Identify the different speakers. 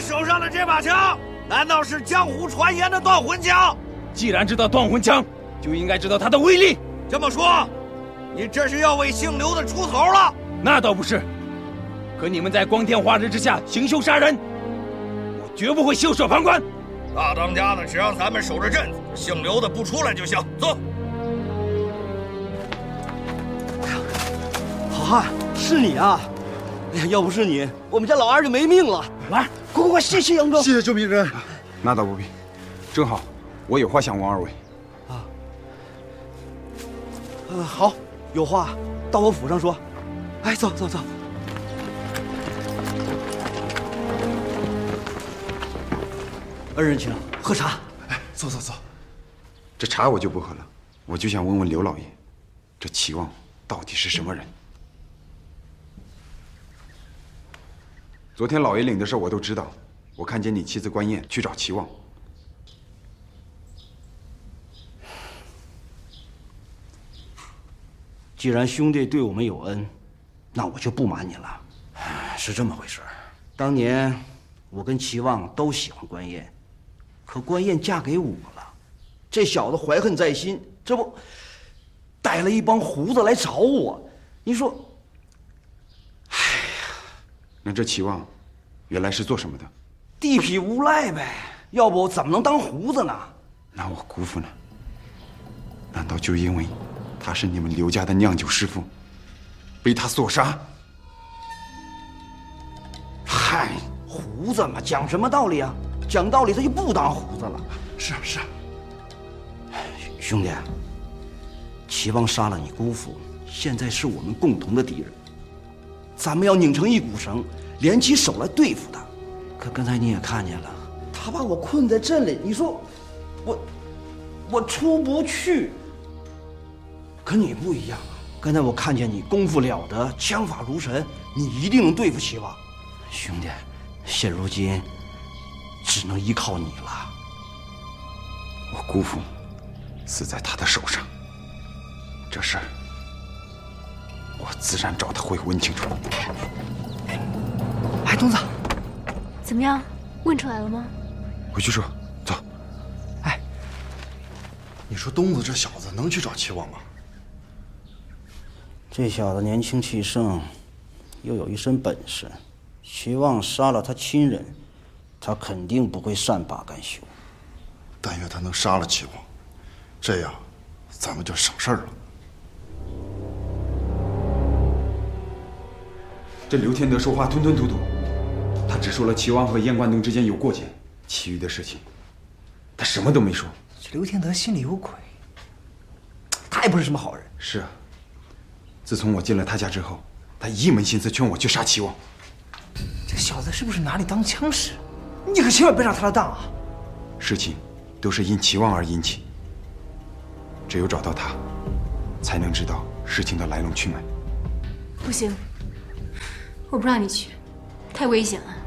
Speaker 1: 手上的这把枪，难道是江湖传言的断魂枪？
Speaker 2: 既然知道断魂枪，就应该知道它的威力。
Speaker 1: 这么说，你这是要为姓刘的出头了？
Speaker 2: 那倒不是，可你们在光天化日之下行凶杀人，我绝不会袖手旁观。
Speaker 1: 大当家的只让咱们守着镇子，姓刘的不出来就行。走。
Speaker 3: 好汉，是你啊！哎呀，要不是你，我们家老二就没命了。来，快，谢谢杨庄，
Speaker 4: 谢谢救命之恩。那倒不必，正好我有话想问二位。
Speaker 3: 好，有话到我府上说。哎，走。恩人请，喝茶。
Speaker 4: 哎，走。这茶我就不喝了，我就想问问刘老爷，这齐望到底是什么人？昨天老爷领的事我都知道，我看见你妻子关燕去找齐望。
Speaker 3: 既然兄弟对我们有恩，那我就不瞒你了。是这么回事，当年我跟齐望都喜欢关燕，可关燕嫁给我了，这小子怀恨在心，这不带了一帮胡子来找我。你说，哎呀，
Speaker 4: 那这齐望原来是做什么的？
Speaker 3: 地痞无赖呗，要不怎么能当胡子呢？
Speaker 4: 那我姑父呢？难道就因为他是你们刘家的酿酒师傅，被他所杀？
Speaker 3: 嗨，胡子嘛，讲什么道理啊？讲道理他就不当胡子了。
Speaker 4: 是啊。
Speaker 3: 兄弟，齐望杀了你姑父，现在是我们共同的敌人，咱们要拧成一股绳，联起手来对付他。可刚才你也看见了，他把我困在镇里，你说我出不去。可你不一样啊！刚才我看见你功夫了得，枪法如神，你一定能对付齐望。兄弟，现如今只能依靠你了。
Speaker 4: 我姑父死在他的手上，这事儿我自然找他会问清楚。
Speaker 3: 哎，东子，
Speaker 5: 怎么样？问出来了吗？
Speaker 4: 回去说，走。
Speaker 6: 哎，你说东子这小子能去找齐望吗？
Speaker 3: 这小子年轻气盛，又有一身本事，齐望杀了他亲人，他肯定不会善罢甘休。
Speaker 6: 但愿他能杀了齐望，这样咱们就省事儿了。
Speaker 4: 这刘天德说话吞吞吐吐，他只说了齐望和燕关东之间有过节，其余的事情他什么都没说。
Speaker 7: 这刘天德心里有鬼，他也不是什么好人。
Speaker 4: 是啊，自从我进了他家之后，他一门心思劝我去杀齐望。
Speaker 7: 这小子是不是拿你当枪使？你可千万别上他的当啊！
Speaker 4: 事情都是因齐望而引起，只有找到他，才能知道事情的来龙去脉。
Speaker 5: 不行，我不让你去，太危险了。